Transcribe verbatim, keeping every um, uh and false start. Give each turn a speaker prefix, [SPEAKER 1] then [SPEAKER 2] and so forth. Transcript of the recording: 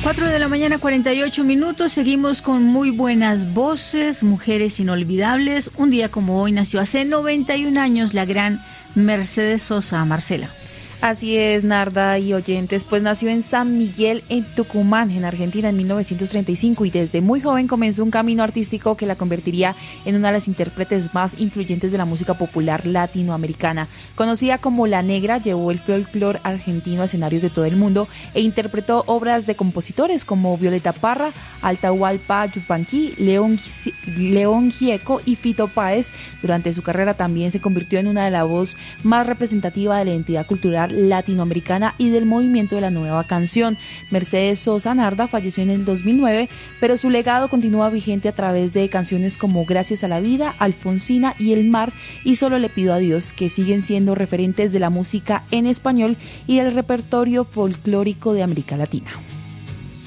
[SPEAKER 1] cuatro de la mañana, cuarenta y ocho minutos. Seguimos con muy buenas voces, mujeres inolvidables. Un día como hoy nació hace noventa y un años la gran Mercedes Sosa. Marcela.
[SPEAKER 2] Así es, Narda y oyentes, pues nació en San Miguel, en Tucumán, en Argentina, en mil novecientos treinta y cinco, y desde muy joven comenzó un camino artístico que la convertiría en una de las intérpretes más influyentes de la música popular latinoamericana. Conocida como La Negra, llevó el folclore argentino a escenarios de todo el mundo e interpretó obras de compositores como Violeta Parra, Atahualpa Yupanqui, León, León Gieco y Fito Páez. Durante su carrera también se convirtió en una de las voces más representativas de la identidad cultural latinoamericana y del movimiento de la nueva canción. Mercedes Sosa Narda falleció en el dos mil nueve, pero su legado continúa vigente a través de canciones como Gracias a la Vida, Alfonsina y El Mar y Solo le pido a Dios, que siguen siendo referentes de la música en español y del repertorio folclórico de América Latina.